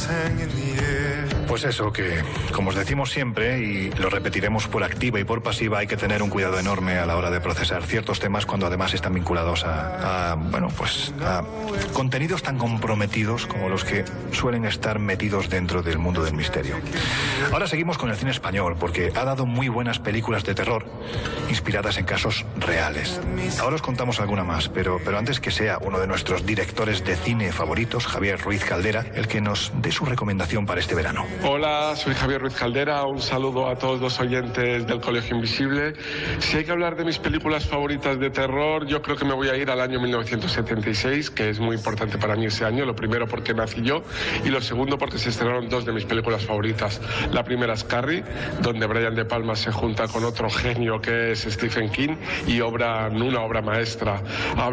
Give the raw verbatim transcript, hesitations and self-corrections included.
Pues eso, que como os decimos siempre, y lo repetiremos por activa y por pasiva, hay que tener un cuidado enorme a la hora de procesar ciertos temas cuando además están vinculados a, a bueno, pues a contenidos tan comprometidos como los que suelen estar metidos dentro del mundo del misterio. Ahora seguimos con el cine español, porque ha dado muy buenas películas de terror inspiradas en casos reales. Ahora os contamos alguna más, pero, pero antes que sea uno de nuestros directores de cine favoritos, Javier Ruiz Caldera, el que nos dé su recomendación para este verano. Hola, soy Javier Ruiz Caldera, un saludo a todos los oyentes del Colegio Invisible. Si hay que hablar de mis películas favoritas de terror, yo creo que me voy a ir al año mil novecientos setenta y seis, que es muy importante para mí ese año, lo primero porque nací yo y lo segundo porque se estrenaron dos de mis películas favoritas. La primera es Carrie, donde Brian De Palma se junta con otro genio que es Stephen King y obran una obra maestra.